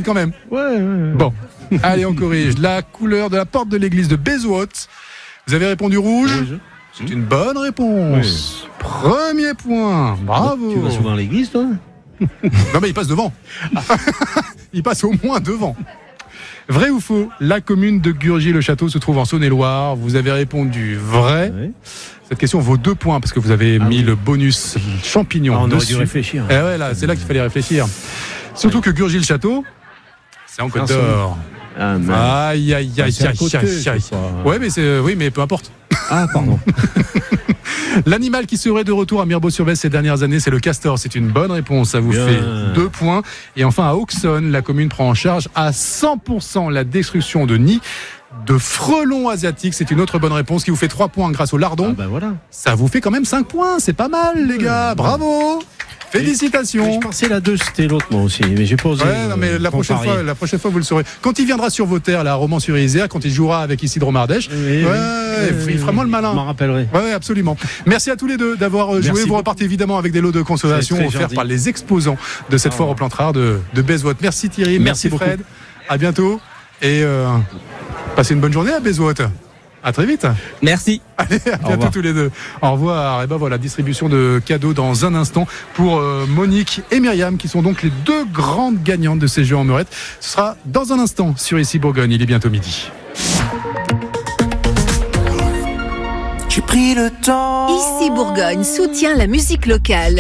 quand même. Ouais. Bon, allez, on corrige. La couleur de la porte de l'église de Bezouot. Vous avez répondu rouge. C'est une bonne réponse. Oui. Premier point. Bravo. Tu vas souvent à l'église, toi? Non, mais il passe devant. Il passe au moins devant. Vrai ou faux, la commune de Gurgy-le-Château se trouve en Saône-et-Loire. Vous avez répondu vrai. Oui. Cette question vaut 2 points parce que vous avez mis le bonus champignon on dessus. aurait dû réflechir. Eh ouais, là, c'est là qu'il fallait réfléchir. Surtout que Gurgy-le-Château, c'est en Côte d'Or. Aïe. Ouais, mais peu importe. Ah, pardon. L'animal qui serait de retour à Mirebeau-sur-Bèze ces dernières années, c'est le castor. C'est une bonne réponse. Ça vous fait 2 points. Et enfin, à Auxonne, la commune prend en charge à 100% la destruction de nids de frelons asiatiques. C'est une autre bonne réponse qui vous fait 3 points grâce au lardon. Ah ben voilà. Ça vous fait quand même 5 points. C'est pas mal, les gars. Bravo. Félicitations. Je pensais la 2, c'était l'autre, moi aussi. Mais j'ai pas osé. Ouais, non, mais la prochaine fois, vous le saurez. Quand il viendra sur vos terres, là, à Romans-sur-Isère, quand il jouera avec Isidro Mardèche, il fera moins le malin. Je m'en rappellerai. Ouais, absolument. Merci à tous les deux d'avoir joué. Vous repartez évidemment avec des lots de consolation offerts par les exposants de cette foire aux plantes rares de Bezouot. Merci Thierry. Merci Fred. À bientôt. Et passez une bonne journée à Bezouot. À très vite. Merci. Allez, à bientôt tous les deux. Au revoir. Et ben voilà, distribution de cadeaux dans un instant pour Monique et Myriam, qui sont donc les 2 grandes gagnantes de ces Jeux en Meurette. Ce sera dans un instant sur Ici Bourgogne. Il est bientôt midi. J'ai pris le temps. Ici Bourgogne soutient la musique locale.